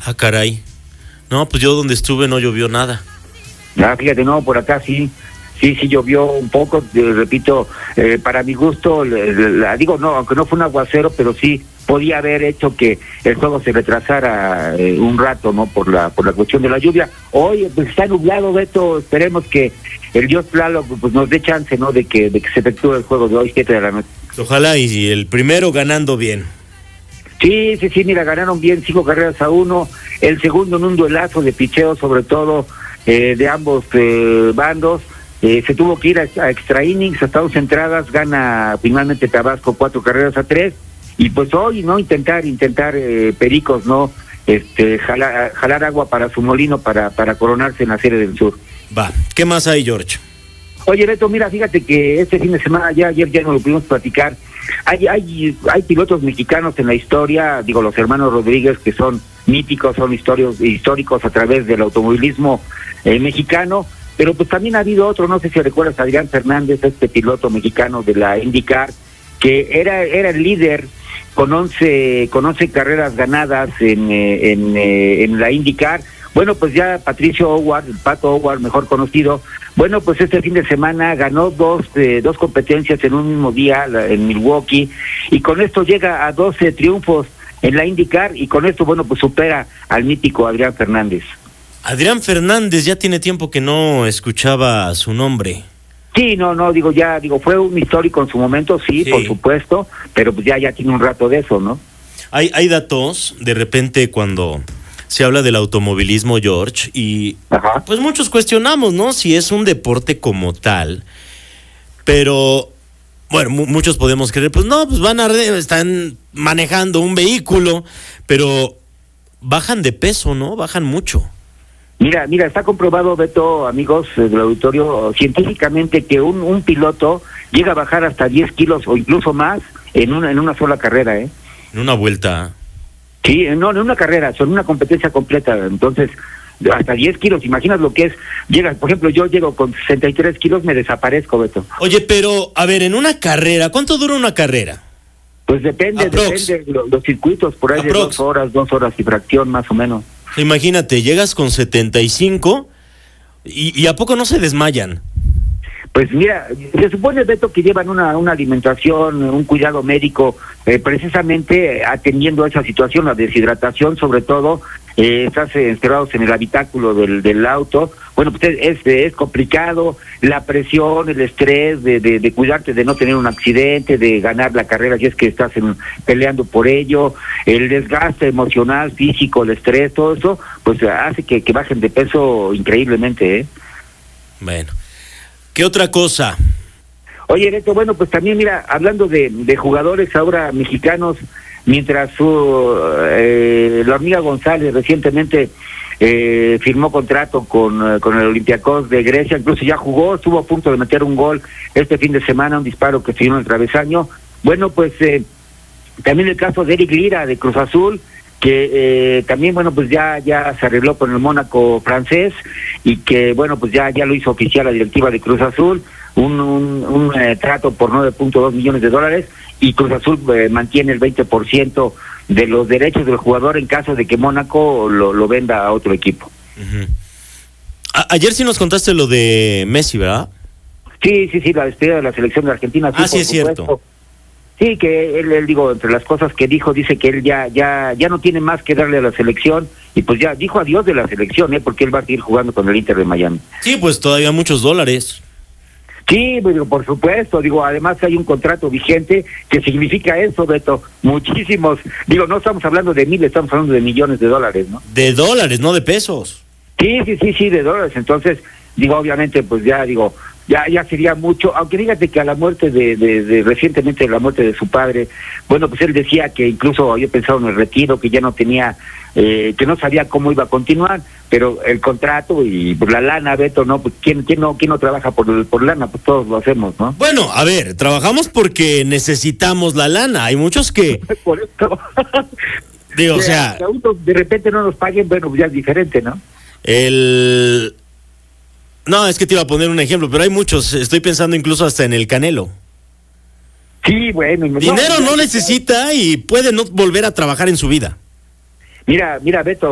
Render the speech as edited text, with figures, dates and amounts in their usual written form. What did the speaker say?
Ah, caray. No, pues yo donde estuve no llovió nada. Ah, fíjate, no, por acá sí llovió un poco, repito, para mi gusto, digo, no, aunque no fue un aguacero, pero sí podía haber hecho que el juego se retrasara un rato, ¿no? Por la cuestión de la lluvia. Hoy pues está nublado, Beto, esperemos que el Dios Tlaloc pues nos dé chance, ¿no? De que se efectúe el juego de hoy, 7 de la noche. Ojalá y el primero ganando bien. Sí, mira, ganaron bien 5-1, el segundo en un duelazo de picheo, sobre todo de ambos bandos. Se tuvo que ir a extra innings, hasta 2 entradas, gana finalmente Tabasco 4-3, y pues hoy, ¿no? Intentar Pericos, ¿no? Jalar agua para su molino para coronarse en la Serie del Sur. Va, ¿qué más hay, George? Oye, Beto, mira, fíjate que este fin de semana, ayer ya nos lo pudimos platicar, hay pilotos mexicanos en la historia, digo, los hermanos Rodríguez, que son míticos, son históricos a través del automovilismo mexicano, pero pues también ha habido otro, no sé si recuerdas a Adrián Fernández, este piloto mexicano de la IndyCar, que era el líder con 11 carreras ganadas en la IndyCar. Bueno, pues ya Patricio Howard, el Pato Howard, mejor conocido, bueno, pues este fin de semana ganó dos competencias en un mismo día en Milwaukee, y con esto llega a 12 triunfos en la IndyCar, y con esto, bueno, pues supera al mítico Adrián Fernández. Adrián Fernández, ya tiene tiempo que no escuchaba su nombre. Sí, digo, fue un histórico en su momento, sí, por supuesto, pero pues ya tiene un rato de eso, ¿no? Hay datos, de repente, cuando se habla del automovilismo, George, y Ajá. Pues muchos cuestionamos, ¿no? Si es un deporte como tal, pero bueno, muchos podemos creer, pues no, pues están manejando un vehículo, pero bajan de peso, ¿no? Bajan mucho. Mira, está comprobado, Beto, amigos del auditorio, científicamente que un piloto llega a bajar hasta 10 kilos o incluso más en una sola carrera, ¿eh? En una vuelta. Sí, no, en una carrera, son una competencia completa, entonces hasta 10 kilos, imaginas lo que es, por ejemplo, yo llego con 63 kilos, me desaparezco, Beto. Oye, pero, a ver, en una carrera, ¿cuánto dura una carrera? Pues depende de los circuitos, por ahí de 2 horas y fracción más o menos. Imagínate, llegas con 75 y ¿a poco no se desmayan? Pues mira, se supone, Beto, que llevan una alimentación, un cuidado médico, precisamente atendiendo a esa situación, la deshidratación sobre todo, estás encerrados en el habitáculo del auto. Bueno, pues es complicado, la presión, el estrés de cuidarte de no tener un accidente, de ganar la carrera si es que estás peleando por ello, el desgaste emocional, físico, el estrés, todo eso, pues hace que bajen de peso increíblemente, ¿eh? Bueno. ¿Qué otra cosa? Oye, Beto, bueno, pues también mira, hablando de jugadores ahora mexicanos, mientras la Hormiga González recientemente firmó contrato con el Olympiacos de Grecia, incluso ya jugó, estuvo a punto de meter un gol este fin de semana, un disparo que se dio en el travesaño. Bueno, pues también el caso de Eric Lira de Cruz Azul, que también, bueno, pues ya se arregló con el Mónaco francés, y que, bueno, pues ya lo hizo oficial la directiva de Cruz Azul, un trato por $9.2 millones, y Cruz Azul mantiene el 20% de los derechos del jugador en caso de que Mónaco lo venda a otro equipo. Uh-huh. Ayer sí nos contaste lo de Messi, ¿verdad? Sí, la despedida de la selección de Argentina. Sí, es cierto. Sí, que él digo, entre las cosas que dijo, dice que él ya no tiene más que darle a la selección, y pues ya dijo adiós de la selección, porque él va a seguir jugando con el Inter de Miami. Sí, pues todavía muchos dólares. Sí, por supuesto, además hay un contrato vigente que significa eso, Beto, muchísimos, no estamos hablando de miles, estamos hablando de millones de dólares, ¿no? De dólares, no de pesos. Sí, de dólares, entonces, obviamente, pues ya sería mucho, aunque fíjate que a la muerte recientemente la muerte de su padre, bueno, pues él decía que incluso había pensado en el retiro, que ya no tenía, que no sabía cómo iba a continuar, pero el contrato y pues la lana, Beto, ¿no? Pues ¿quién no trabaja por lana? Pues todos lo hacemos, ¿no? Bueno, a ver, trabajamos porque necesitamos la lana, hay muchos que... Por eso... Digo, o sea... Que a uno de repente no nos paguen, bueno, pues ya es diferente, ¿no? No, es que te iba a poner un ejemplo, pero hay muchos, estoy pensando incluso hasta en el Canelo. Sí, bueno... Dinero no necesita y puede no volver a trabajar en su vida. Mira, Beto,